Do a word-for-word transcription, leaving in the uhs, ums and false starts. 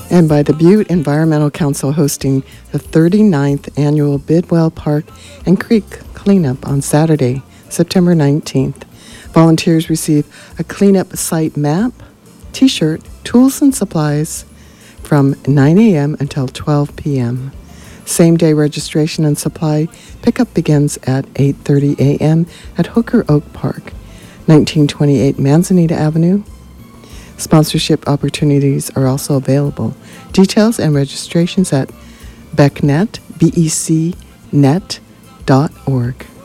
And by the Butte Environmental Council hosting the thirty-ninth Annual Bidwell Park and Creek Cleanup on Saturday, September nineteenth. Volunteers receive a cleanup site map, t-shirt, tools and supplies from nine a.m. until twelve p.m. Same-day registration and supply pickup begins at eight thirty a.m. at Hooker Oak Park, nineteen twenty-eight Manzanita Avenue. Sponsorship opportunities are also available. Details and registrations at BECnet, B E C net dot org.